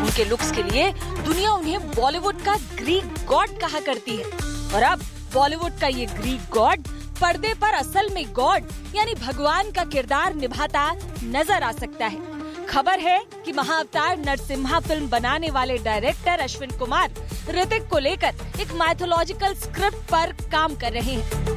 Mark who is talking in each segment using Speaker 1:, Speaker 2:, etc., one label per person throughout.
Speaker 1: उनके लुक्स के लिए दुनिया उन्हें बॉलीवुड का ग्रीक गॉड कहा करती है और अब बॉलीवुड का ये ग्रीक गॉड पर्दे पर असल में गॉड यानी भगवान का किरदार निभाता नजर आ सकता है। खबर है कि महाअवतार नरसिम्हा फिल्म बनाने वाले डायरेक्टर अश्विन कुमार ऋतिक को लेकर एक माइथोलॉजिकल स्क्रिप्ट पर काम कर रहे हैं।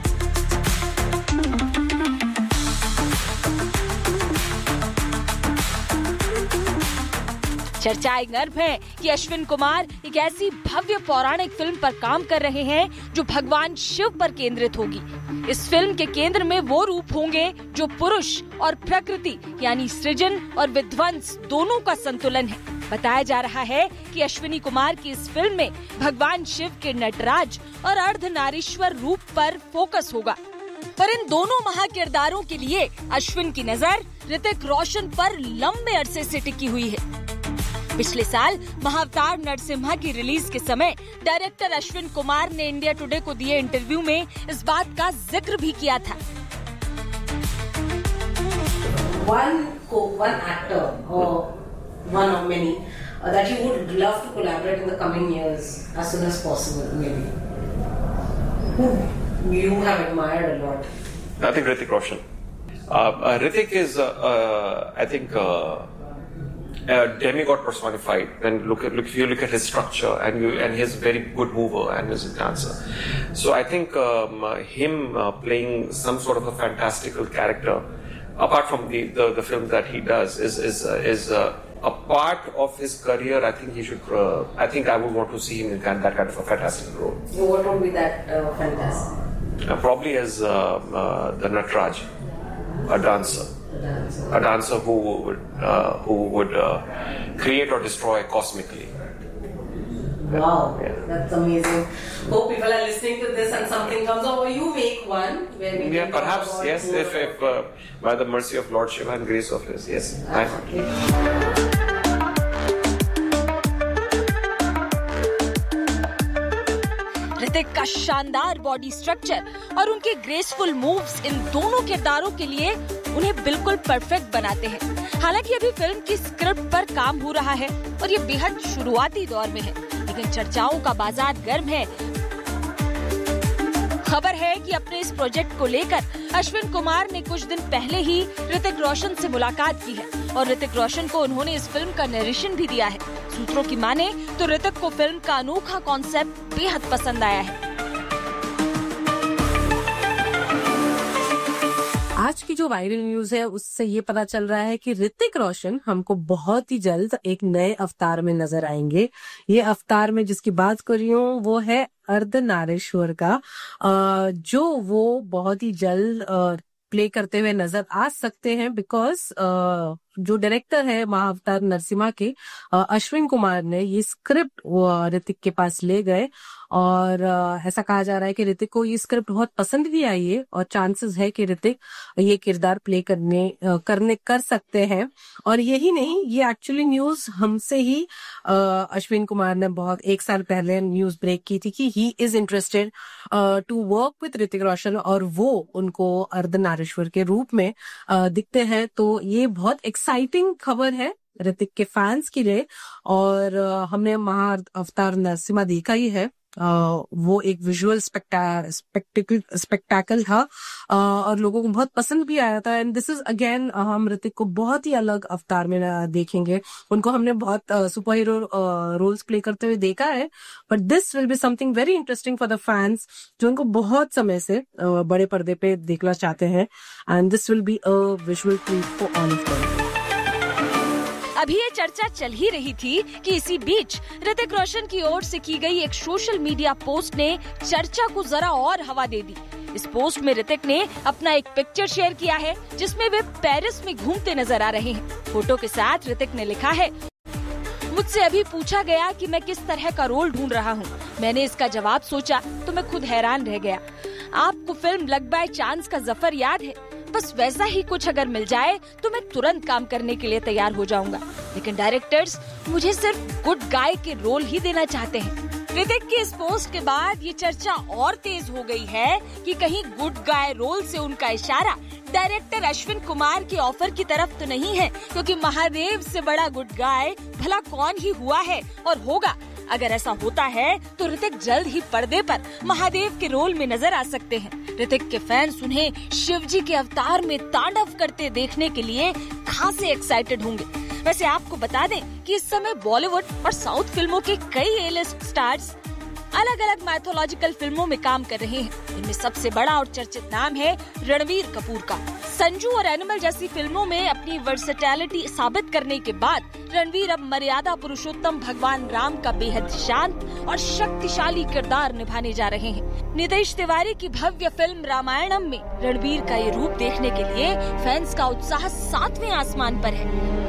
Speaker 1: चर्चाएं गर्भ है कि अश्विन कुमार एक ऐसी भव्य पौराणिक फिल्म पर काम कर रहे हैं जो भगवान शिव पर केंद्रित होगी। इस फिल्म के केंद्र में वो रूप होंगे जो पुरुष और प्रकृति यानी सृजन और विध्वंस दोनों का संतुलन है। बताया जा रहा है कि अश्विनी कुमार की इस फिल्म में भगवान शिव के नटराज और अर्धनारीश्वर रूप पर फोकस होगा। पर इन दोनों महाकिरदारों के लिए अश्विन की नजर ऋतिक रोशन पर लंबे अरसे से टिकी हुई है। पिछले साल महाअवतार नरसिम्हा की रिलीज के समय डायरेक्टर अश्विन कुमार ने इंडिया टुडे को दिए इंटरव्यू में इस बात का जिक्र भी किया था।
Speaker 2: One actor or one of many that you would love to collaborate in the coming years as soon as possible, maybe. Who you have admired a lot?
Speaker 3: I think Hrithik Roshan. Hrithik is, I think. Demigod personified. And if you look at his structure and he's a very good mover and he's a dancer. So I think him playing some sort of a fantastical character, apart from the film that he does, is a part of his career. I think he should. I think I would want to see him in that kind of a fantastic role.
Speaker 2: What would be that fantastic?
Speaker 3: Probably as the Nataraj, a dancer. A dancer who would create or destroy cosmically.
Speaker 2: Wow,
Speaker 3: yeah.
Speaker 2: That's amazing. Hope people are listening to this and something comes up, or you make one where we can
Speaker 3: perhaps yes, if by the mercy of Lord Shiva and grace of His, yes.
Speaker 1: Hrithik का शानदार body structure और उनके graceful moves in दोनों किरदारों के लिए उन्हें बिल्कुल परफेक्ट बनाते हैं। हालांकि अभी फिल्म की स्क्रिप्ट पर काम हो रहा है और ये बेहद शुरुआती दौर में है, लेकिन चर्चाओं का बाजार गर्म है। खबर है कि अपने इस प्रोजेक्ट को लेकर अश्विन कुमार ने कुछ दिन पहले ही ऋतिक रोशन से मुलाकात की है और ऋतिक रोशन को उन्होंने इस फिल्म का नरेशन भी दिया है। सूत्रों की माने तो ऋतिक को फिल्म का अनोखा कॉन्सेप्ट बेहद पसंद आया है।
Speaker 4: आज की जो वायरल न्यूज है उससे ये पता चल रहा है कि ऋतिक रोशन हमको बहुत ही जल्द एक नए अवतार में नजर आएंगे। ये अवतार में जिसकी बात कर रही हूँ वो है अर्धनारीश्वर का, जो वो बहुत ही जल्द प्ले करते हुए नजर आ सकते हैं बिकॉज जो डायरेक्टर है महाअवतार नरसिम्हा के अश्विन कुमार ने ये स्क्रिप्ट ऋतिक के पास ले गए और ऐसा कहा जा रहा है कि ऋतिक को ये स्क्रिप्ट बहुत पसंद भी आई है और चांसेस है कि ऋतिक ये किरदार प्ले कर सकते हैं। और यही नहीं, ये एक्चुअली न्यूज हमसे ही अश्विन कुमार ने बहुत एक साल पहले न्यूज ब्रेक की थी कि he is interested to work with Hrithik Roshan और वो उनको अर्धनारीश्वर के रूप में दिखते हैं। तो ये बहुत एक्साइटिंग खबर है ऋतिक के फैंस के लिए। और हमने महाअवतार नरसिम्हा देखा ही है, वो एक विजुअल स्पेक्टाकल था और लोगों को बहुत पसंद भी आया था। एंड दिस इज अगेन हम ऋतिक को बहुत ही अलग अवतार में देखेंगे। उनको हमने बहुत सुपर हीरो रोल्स प्ले करते हुए देखा है, but this will be something very interesting for the fans जो उनको बहुत समय से बड़े पर्दे पे देखना चाहते हैं। And this will be a visual treat for all of them.
Speaker 1: अभी ये चर्चा चल ही रही थी कि इसी बीच ऋतिक रोशन की ओर से की गई एक सोशल मीडिया पोस्ट ने चर्चा को जरा और हवा दे दी। इस पोस्ट में ऋतिक ने अपना एक पिक्चर शेयर किया है जिसमें वे पेरिस में घूमते नजर आ रहे हैं। फोटो के साथ ऋतिक ने लिखा है, मुझसे अभी पूछा गया कि मैं किस तरह का रोल ढूंढ रहा हूँ। मैंने इसका जवाब सोचा तो मैं खुद हैरान रह गया। आपको फिल्म लक बाय चांस का जफर याद है? बस वैसा ही कुछ अगर मिल जाए तो मैं तुरंत काम करने के लिए तैयार हो जाऊंगा, लेकिन डायरेक्टर्स मुझे सिर्फ गुड गाय के रोल ही देना चाहते हैं। ऋतिक की इस पोस्ट के बाद ये चर्चा और तेज हो गई है कि कहीं गुड गाय रोल से उनका इशारा डायरेक्टर अश्विन कुमार के ऑफर की तरफ तो नहीं है, क्योंकि महादेव से बड़ा गुड गाय भला कौन ही हुआ है और होगा। अगर ऐसा होता है तो ऋतिक जल्द ही पर्दे पर महादेव के रोल में नजर आ सकते हैं। ऋतिक के फैंस उन्हें शिवजी के अवतार में तांडव करते देखने के लिए खासे एक्साइटेड होंगे। वैसे आपको बता दें कि इस समय बॉलीवुड और साउथ फिल्मों के कई ए-लिस्ट स्टार्स अलग अलग मैथोलॉजिकल फिल्मों में काम कर रहे हैं। इनमें सबसे बड़ा और चर्चित नाम है रणवीर कपूर का। संजू और एनिमल जैसी फिल्मों में अपनी वर्सेटैलिटी साबित करने के बाद रणवीर अब मर्यादा पुरुषोत्तम भगवान राम का बेहद शांत और शक्तिशाली किरदार निभाने जा रहे हैं। नितेश तिवारी की भव्य फिल्म रामायणम में रणवीर का ये रूप देखने के लिए फैंस का उत्साह 7वें आसमान पर है।